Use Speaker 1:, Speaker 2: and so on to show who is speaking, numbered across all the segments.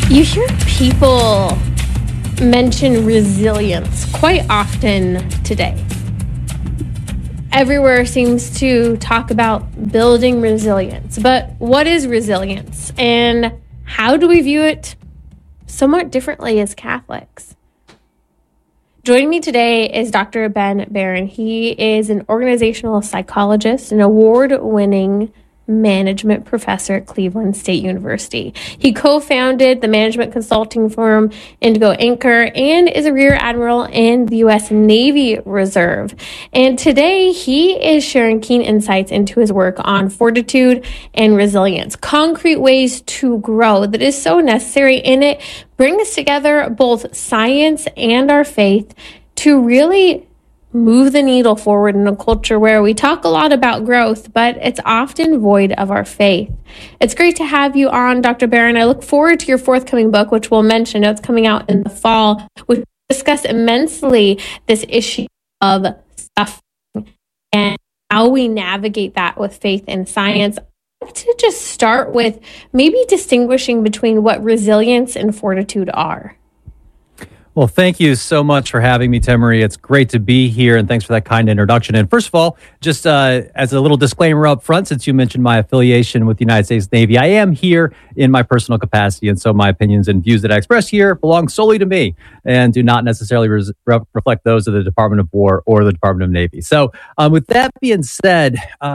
Speaker 1: You hear people mention resilience quite often today. Everywhere seems to talk about building resilience. But what is resilience, and how do we view it somewhat differently as Catholics? Joining me today is Dr. Ben Barron. He is an organizational psychologist, an award-winning management professor at Cleveland State University. He co-founded the management consulting firm Indigo Anchor and is a Rear Admiral in the U.S. Navy Reserve. And today he is sharing keen insights into his work on fortitude and resilience, concrete ways to grow that is so necessary, and it brings together both science and our faith to really move the needle forward in a culture where we talk a lot about growth, but it's often void of our faith. It's great to have you on, Dr. Barron. I look forward to your forthcoming book, which we'll mention. It's coming out in the fall, which discuss immensely this issue of suffering and how we navigate that with faith and science. I'd like to just start with maybe distinguishing between what resilience and fortitude are.
Speaker 2: Well, thank you so much for having me, Temery. It's great to be here, and thanks for that kind introduction. And first of all, just as a little disclaimer up front, since you mentioned my affiliation with the United States Navy, I am here in my personal capacity, and so my opinions and views that I express here belong solely to me and do not necessarily reflect those of the Department of War or the Department of Navy. So with that being said,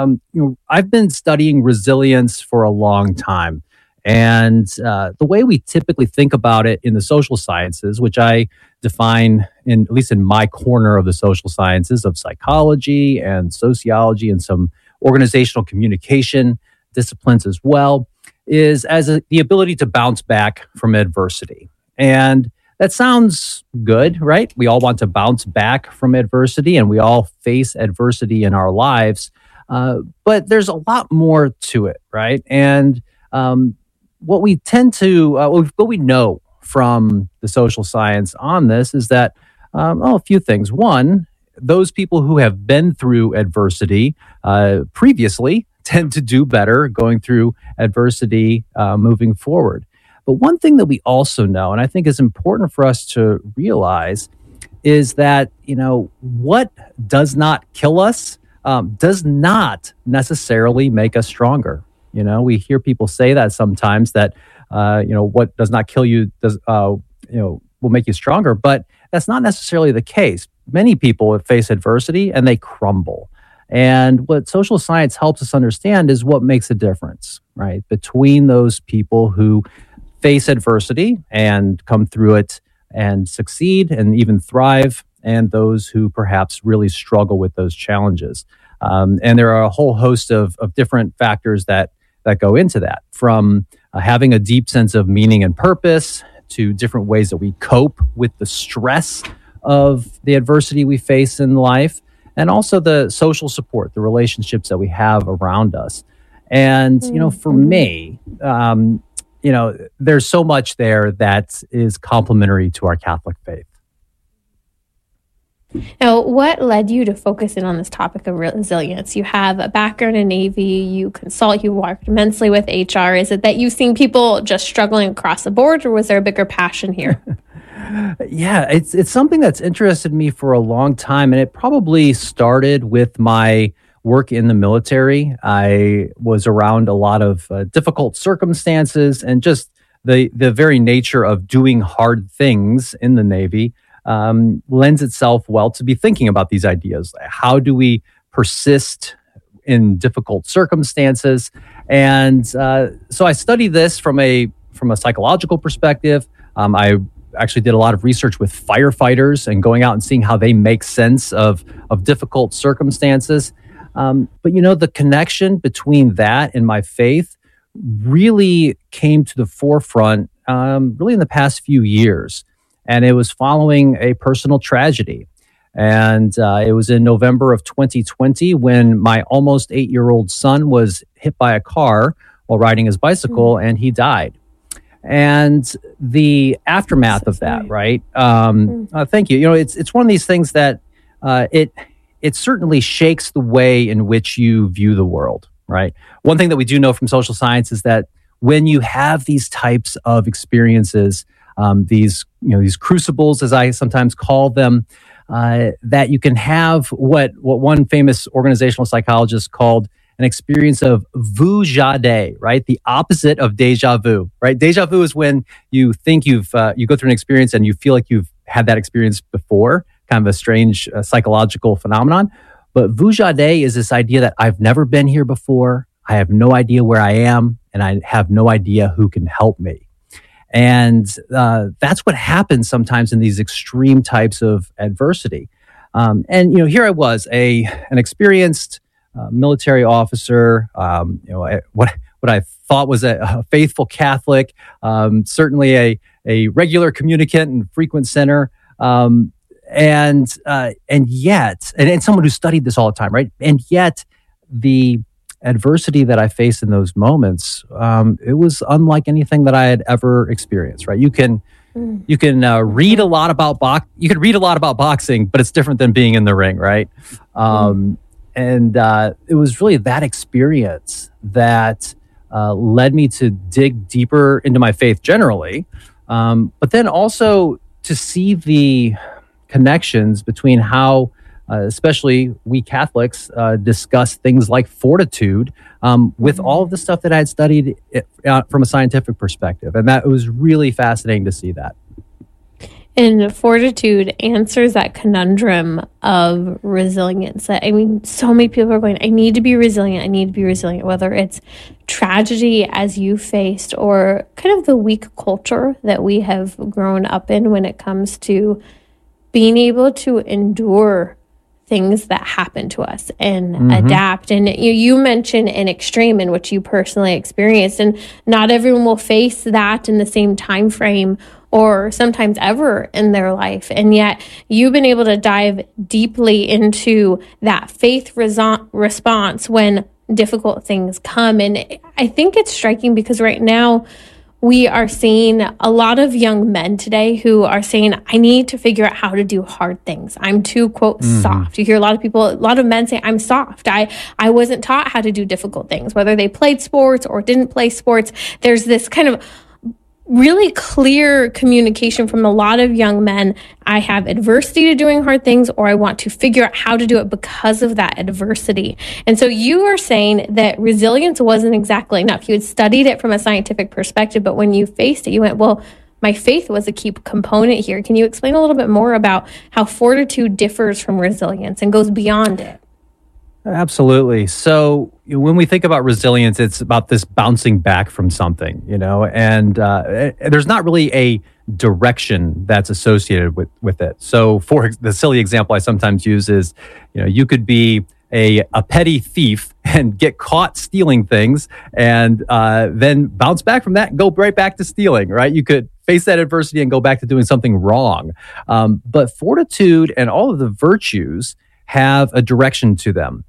Speaker 2: I've been studying resilience for a long time. And the way we typically think about it in the social sciences, which I define at least in my corner of the social sciences of psychology and sociology and some organizational communication disciplines as well, is as the ability to bounce back from adversity. And that sounds good, right? We all want to bounce back from adversity, and we all face adversity in our lives. But there's a lot more to it, right? And what we tend to, what we know from the social science on this is that, a few things. One, those people who have been through adversity previously tend to do better going through adversity moving forward. But one thing that we also know, and I think is important for us to realize, is that, what does not kill us does not necessarily make us stronger. We hear people say that sometimes, that, what does not kill you does, will make you stronger. But that's not necessarily the case. Many people face adversity and they crumble. And what social science helps us understand is what makes a difference, right, between those people who face adversity and come through it and succeed and even thrive, and those who perhaps really struggle with those challenges. And there are a whole host of different factors that go into that, from having a deep sense of meaning and purpose to different ways that we cope with the stress of the adversity we face in life, and also the social support, the relationships that we have around us. And, for me, there's so much there that is complementary to our Catholic faith.
Speaker 1: Now, what led you to focus in on this topic of resilience? You have a background in Navy, you consult, you worked immensely with HR. Is it that you've seen people just struggling across the board, or was there a bigger passion here?
Speaker 2: Yeah, it's something that's interested me for a long time, and it probably started with my work in the military. I was around a lot of difficult circumstances, and just the very nature of doing hard things in the Navy lends itself well to be thinking about these ideas. How do we persist in difficult circumstances? And so I study this from a psychological perspective. I actually did a lot of research with firefighters and going out and seeing how they make sense of difficult circumstances. But the connection between that and my faith really came to the forefront really in the past few years. And it was following a personal tragedy. And it was in November of 2020 when my almost 8-year-old son was hit by a car while riding his bicycle, and he died. And the aftermath of that, right? Thank you. It's one of these things that it certainly shakes the way in which you view the world, right? One thing that we do know from social science is that when you have these types of experiences, these crucibles, as I sometimes call them, that you can have what one famous organizational psychologist called an experience of vu-ja-de, right? The opposite of deja vu, right? Deja vu is when you think you go through an experience and you feel like you've had that experience before, kind of a strange psychological phenomenon. But vu-ja-de is this idea that I've never been here before, I have no idea where I am, and I have no idea who can help me. And that's what happens sometimes in these extreme types of adversity. And here I was, an experienced military officer. What I thought was a faithful Catholic, certainly a regular communicant and frequent sinner, and yet someone who studied this all the time, right? And yet the adversity that I faced in those moments, it was unlike anything that I had ever experienced, right? You can read a lot about boxing, but it's different than being in the ring, right? And it was really that experience that led me to dig deeper into my faith generally, but then also to see the connections between how especially we Catholics discuss things like fortitude with all of the stuff that I had studied from a scientific perspective. And that was really fascinating to see that.
Speaker 1: And fortitude answers that conundrum of resilience. I mean, so many people are going, I need to be resilient. I need to be resilient, whether it's tragedy as you faced or kind of the weak culture that we have grown up in when it comes to being able to endure things that happen to us and adapt. And you mentioned an extreme in which you personally experienced, and not everyone will face that in the same time frame or sometimes ever in their life. And yet you've been able to dive deeply into that faith response when difficult things come. And I think it's striking because right now we are seeing a lot of young men today who are saying, I need to figure out how to do hard things. I'm too, quote, soft. You hear a lot of men say, I'm soft. I wasn't taught how to do difficult things, whether they played sports or didn't play sports. There's this kind of really clear communication from a lot of young men. I have adversity to doing hard things, or I want to figure out how to do it because of that adversity. And so you are saying that resilience wasn't exactly enough. You had studied it from a scientific perspective, but when you faced it, you went, well, my faith was a key component here. Can you explain a little bit more about how fortitude differs from resilience and goes beyond it?
Speaker 2: Absolutely. So when we think about resilience, it's about this bouncing back from something, and there's not really a direction that's associated with it. So for the silly example I sometimes use is, you could be a petty thief and get caught stealing things and then bounce back from that and go right back to stealing, right? You could face that adversity and go back to doing something wrong. But fortitude and all of the virtues have a direction to them.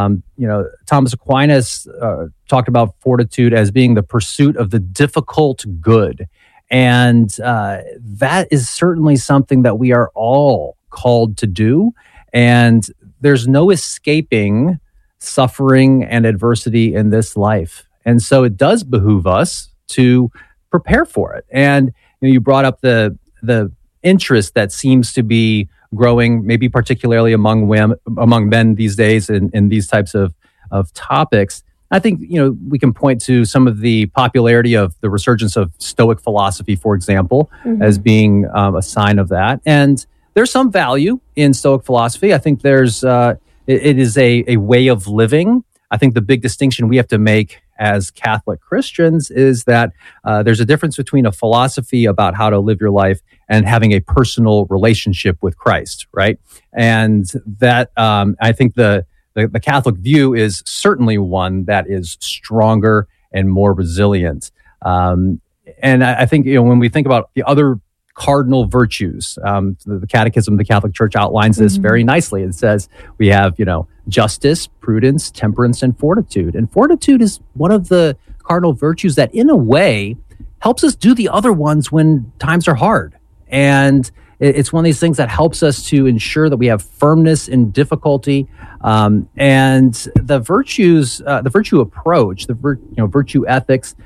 Speaker 2: Thomas Aquinas talked about fortitude as being the pursuit of the difficult good. And that is certainly something that we are all called to do. And there's no escaping suffering and adversity in this life. And so it does behoove us to prepare for it. And you brought up the interest that seems to be growing, maybe particularly among men these days in these types of topics. I think, we can point to some of the popularity of the resurgence of Stoic philosophy, for example, as being a sign of that. And there's some value in Stoic philosophy. I think there's it is a way of living. I think the big distinction we have to make as Catholic Christians is that there's a difference between a philosophy about how to live your life and having a personal relationship with Christ, right? And that I think the Catholic view is certainly one that is stronger and more resilient. And I think when we think about the other cardinal virtues, the Catechism of the Catholic Church outlines this very nicely. It says we have justice, prudence, temperance, and fortitude. And fortitude is one of the cardinal virtues that, in a way, helps us do the other ones when times are hard. And It's one of these things that helps us to ensure that we have firmness in difficulty. And the virtues, the virtue approach, virtue ethics,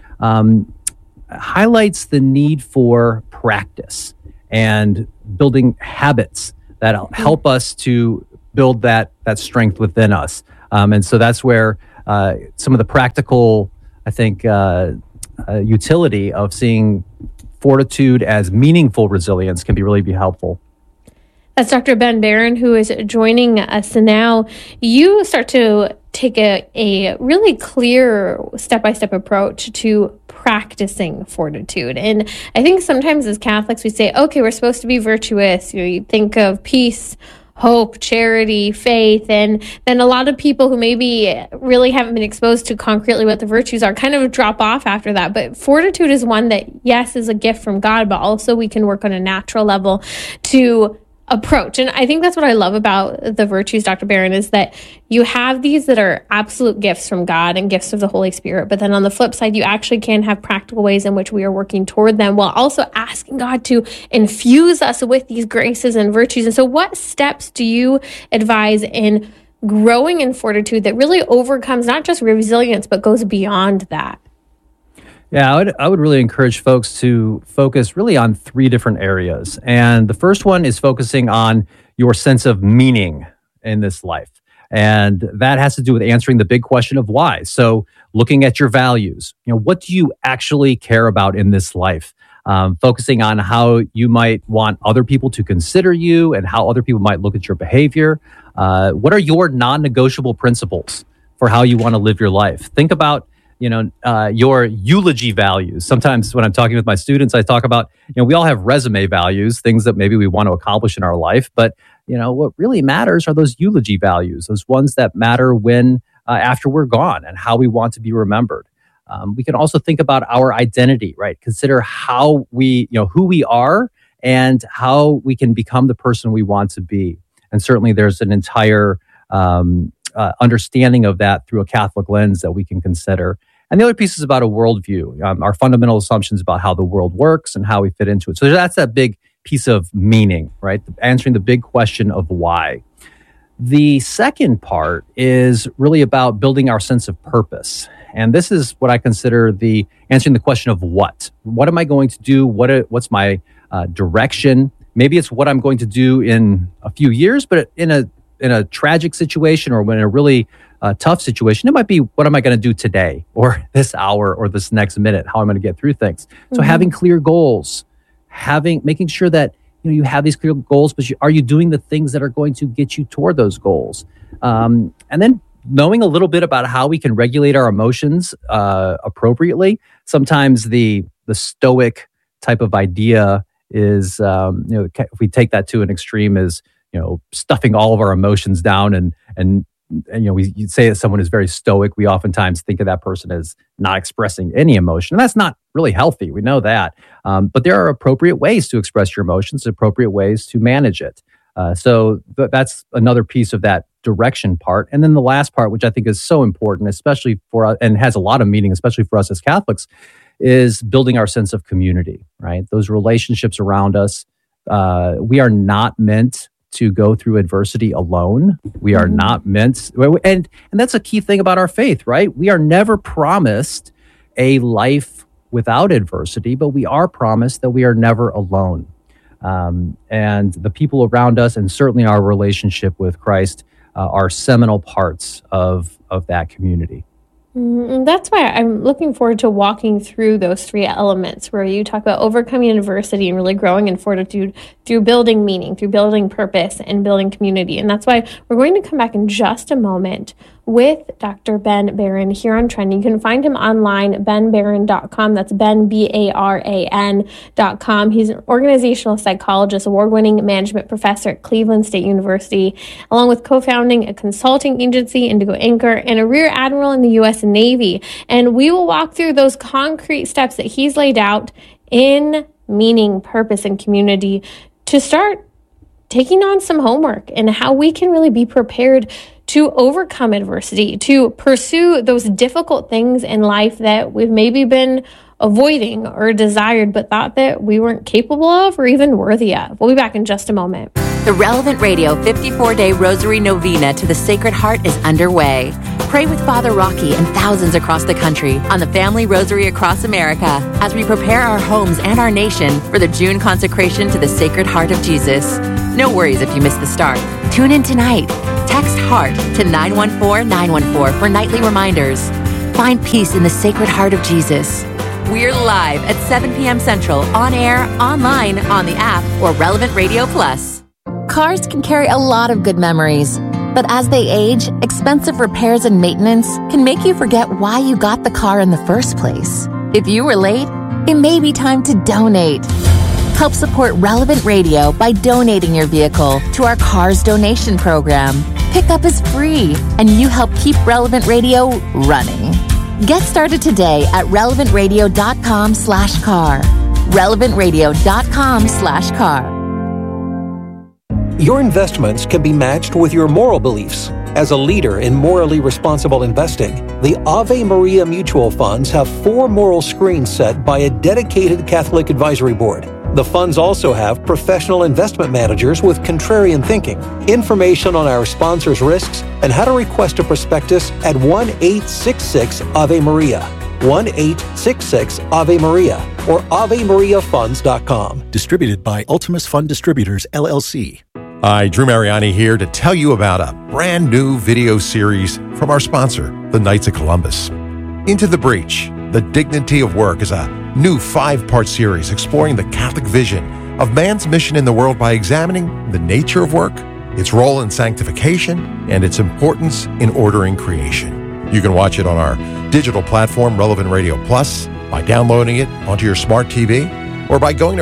Speaker 2: highlights the need for practice and building habits that help us to build that strength within us. And so that's where some of the practical, I think, utility of seeing fortitude as meaningful resilience can really be helpful.
Speaker 1: That's Dr. Ben Barron, who is joining us now. You start to take a really clear step-by-step approach to practicing fortitude. And I think sometimes as Catholics, we say, okay, we're supposed to be virtuous. You think of peace, hope, charity, faith, and then a lot of people who maybe really haven't been exposed to concretely what the virtues are kind of drop off after that. But fortitude is one that, yes, is a gift from God, but also we can work on a natural level to approach. And I think that's what I love about the virtues, Dr. Barron, is that you have these that are absolute gifts from God and gifts of the Holy Spirit. But then on the flip side, you actually can have practical ways in which we are working toward them while also asking God to infuse us with these graces and virtues. And so what steps do you advise in growing in fortitude that really overcomes not just resilience, but goes beyond that?
Speaker 2: Yeah, I would really encourage folks to focus really on 3 different areas. And the first one is focusing on your sense of meaning in this life. And that has to do with answering the big question of why. So looking at your values, what do you actually care about in this life? Focusing on how you might want other people to consider you and how other people might look at your behavior. What are your non-negotiable principles for how you want to live your life? Think about your eulogy values. Sometimes when I'm talking with my students, I talk about, we all have resume values, things that maybe we want to accomplish in our life. But, what really matters are those eulogy values, those ones that matter when, after we're gone and how we want to be remembered. We can also think about our identity, right? Consider how we, who we are and how we can become the person we want to be. And certainly there's an entire understanding of that through a Catholic lens that we can consider. And the other piece is about a worldview, our fundamental assumptions about how the world works and how we fit into it. So that's that big piece of meaning, right? Answering the big question of why. The second part is really about building our sense of purpose. And this is what I consider answering the question of what. What am I going to do? What's my direction? Maybe it's what I'm going to do in a few years, but in a tragic situation or in a really tough situation, it might be, what am I going to do today or this hour or this next minute? How am I going to get through things? So having clear goals, making sure that you have these clear goals, but are you doing the things that are going to get you toward those goals? And then knowing a little bit about how we can regulate our emotions appropriately. Sometimes the stoic type of idea is, if we take that to an extreme, is stuffing all of our emotions down and you'd say that someone is very stoic. We oftentimes think of that person as not expressing any emotion. And that's not really healthy. We know that. But there are appropriate ways to express your emotions, appropriate ways to manage it. So that's another piece of that direction part. And then the last part, which I think is so important, especially for us, and has a lot of meaning, especially for us as Catholics, is building our sense of community, right? Those relationships around us. We are not meant to go through adversity alone. We are not meant, and that's a key thing about our faith, right? We are never promised a life without adversity, but we are promised that we are never alone. And the people around us, and certainly our relationship with Christ, are seminal parts of that community.
Speaker 1: That's why I'm looking forward to walking through those 3 elements where you talk about overcoming adversity and really growing in fortitude through building meaning, through building purpose, and building community. And that's why we're going to come back in just a moment with Dr. Ben Barron here on Trend. You can find him online, benbarron.com. That's Ben, BARAN.com. He's an organizational psychologist, award-winning management professor at Cleveland State University, along with co-founding a consulting agency, Indigo Anchor, and a rear admiral in the U.S. Navy. And we will walk through those concrete steps that he's laid out in meaning, purpose, and community to start taking on some homework and how we can really be prepared to overcome adversity, to pursue those difficult things in life that we've maybe been avoiding or desired but thought that we weren't capable of or even worthy of. We'll be back in just a moment.
Speaker 3: The Relevant Radio 54-Day Rosary Novena to the Sacred Heart is underway. Pray with Father Rocky and thousands across the country on the Family Rosary across America as we prepare our homes and our nation for the June consecration to the Sacred Heart of Jesus. No worries if you missed the start. Tune in tonight. Text HEART to 914-914 for nightly reminders. Find peace in the Sacred Heart of Jesus. We're live at 7 p.m. Central, on air, online, on the app, or Relevant Radio Plus. Cars can carry a lot of good memories, but as they age, expensive repairs and maintenance can make you forget why you got the car in the first place. If you were late, it may be time to donate. Help support Relevant Radio by donating your vehicle to our Cars Donation Program. Pickup is free, and you help keep Relevant Radio running. Get started today at relevantradio.com/car. relevantradio.com/car.
Speaker 4: Your investments can be matched with your moral beliefs. As a leader in morally responsible investing, the Ave Maria Mutual Funds have 4 moral screens set by a dedicated Catholic advisory board. The funds also have professional investment managers with contrarian thinking. Information on our sponsors' risks and how to request a prospectus at 1-866-AVE-MARIA, 1-866-AVE-MARIA, or AveMariaFunds.com.
Speaker 5: Distributed by Ultimus Fund Distributors, LLC.
Speaker 6: Hi, Drew Mariani here to tell you about a brand new video series from our sponsor, the Knights of Columbus. Into the Breach, The Dignity of Work is a new 5-part series exploring the Catholic vision of man's mission in the world by examining the nature of work, its role in sanctification, and its importance in ordering creation. You can watch it on our digital platform, Relevant Radio Plus, by downloading it onto your smart TV, or by going to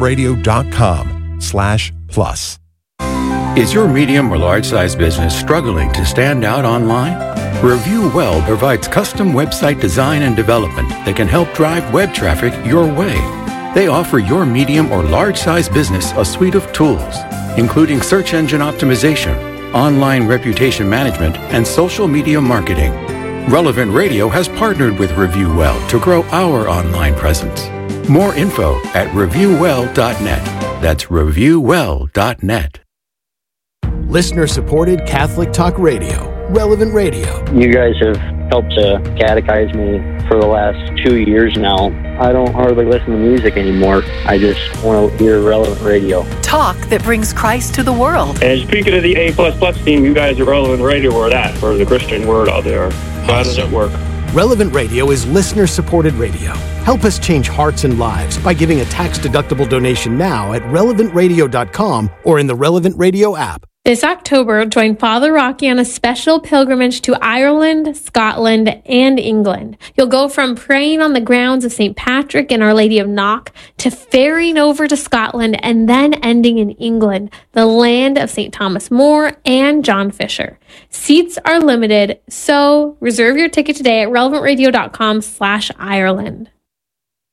Speaker 6: relevantradio.com/plus.
Speaker 7: Is your medium or large-size business struggling to stand out online? Review Well provides custom website design and development that can help drive web traffic your way. They offer your medium or large-size business a suite of tools, including search engine optimization, online reputation management, and social media marketing. Relevant Radio has partnered with Review Well to grow our online presence. More info at reviewwell.net. That's reviewwell.net.
Speaker 5: Listener-supported Catholic Talk Radio, Relevant Radio.
Speaker 8: You guys have helped to catechize me for the last 2 years now. I don't hardly listen to music anymore. I just want to hear Relevant Radio.
Speaker 3: Talk that brings Christ to the world.
Speaker 9: And speaking of the A++ team, you guys at Relevant Radio are that for the Christian word out there. So how does it work?
Speaker 5: Relevant Radio is listener-supported radio. Help us change hearts and lives by giving a tax-deductible donation now at relevantradio.com or in the Relevant Radio app.
Speaker 1: This October, join Father Rocky on a special pilgrimage to Ireland, Scotland, and England. You'll go from praying on the grounds of St. Patrick and Our Lady of Knock to ferrying over to Scotland and then ending in England, the land of St. Thomas More and John Fisher. Seats are limited, so reserve your ticket today at relevantradio.com/Ireland.